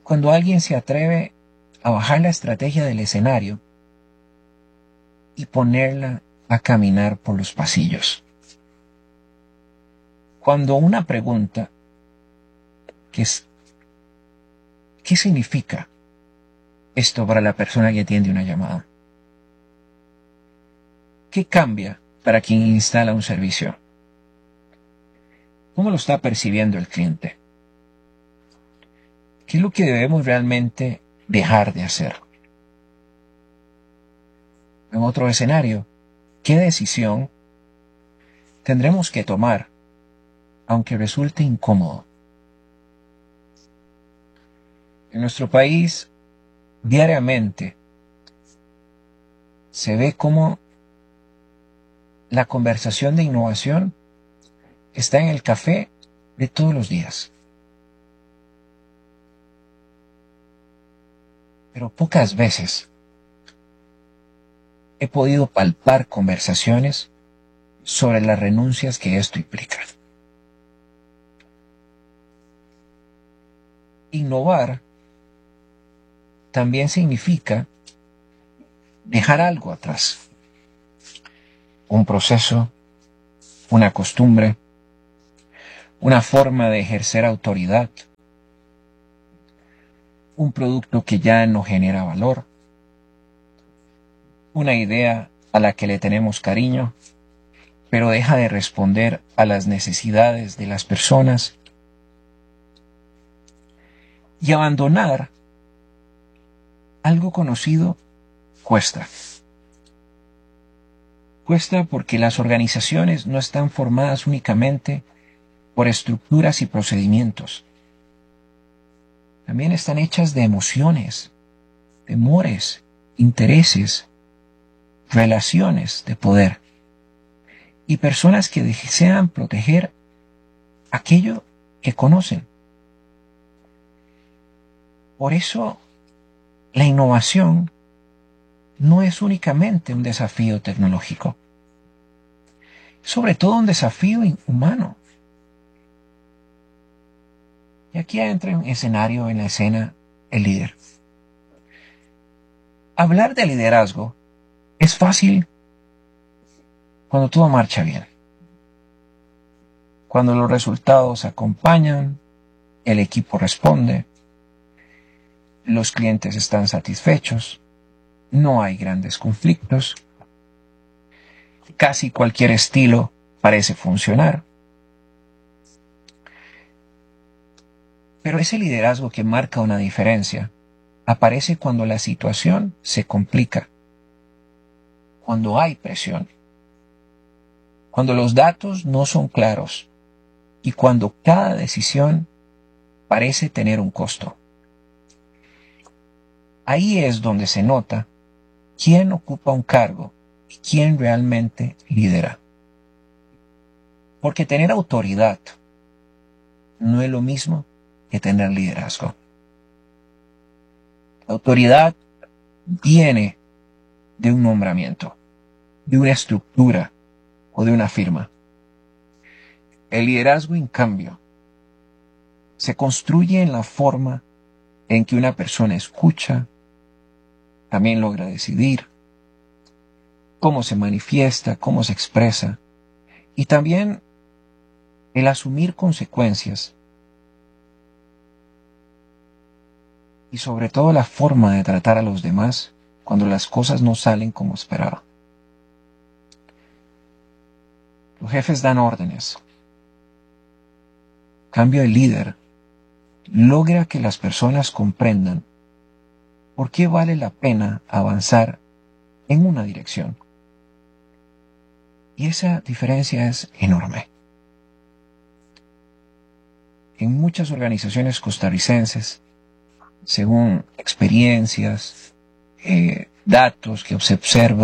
cuando alguien se atreve a bajar la estrategia del escenario y ponerla a caminar por los pasillos. Cuando una pregunta que es ¿qué significa esto para la persona que atiende una llamada? ¿Qué cambia para quien instala un servicio? ¿Cómo lo está percibiendo el cliente? ¿Qué es lo que debemos realmente dejar de hacer? En otro escenario, ¿qué decisión tendremos que tomar, aunque resulte incómodo? En nuestro país, diariamente, se ve cómo la conversación de innovación está en el café de todos los días. Pero pocas veces he podido palpar conversaciones sobre las renuncias que esto implica. Innovar también significa dejar algo atrás. Un proceso, una costumbre, una forma de ejercer autoridad, un producto que ya no genera valor, una idea a la que le tenemos cariño, pero deja de responder a las necesidades de las personas. Y abandonar algo conocido cuesta. Cuesta porque las organizaciones no están formadas únicamente por estructuras y procedimientos. También están hechas de emociones, temores, intereses, relaciones de poder y personas que desean proteger aquello que conocen. Por eso, la innovación no es únicamente un desafío tecnológico, es sobre todo un desafío humano. Y aquí entra en escenario, en la escena, el líder. Hablar de liderazgo es fácil cuando todo marcha bien, cuando los resultados acompañan, el equipo responde, los clientes están satisfechos, no hay grandes conflictos, casi cualquier estilo parece funcionar. Pero ese liderazgo que marca una diferencia aparece cuando la situación se complica, cuando hay presión, cuando los datos no son claros y cuando cada decisión parece tener un costo. Ahí es donde se nota quién ocupa un cargo y quién realmente lidera. Porque tener autoridad no es lo mismo que tener liderazgo. La autoridad viene de un nombramiento, de una estructura o de una firma. El liderazgo, en cambio, se construye en la forma en que una persona escucha, también logra decidir, cómo se manifiesta, cómo se expresa, y también el asumir consecuencias, y sobre todo la forma de tratar a los demás cuando las cosas no salen como esperaba. Los jefes dan órdenes. En cambio, el líder logra que las personas comprendan por qué vale la pena avanzar en una dirección. Y esa diferencia es enorme. En muchas organizaciones costarricenses, según experiencias, datos que se observan,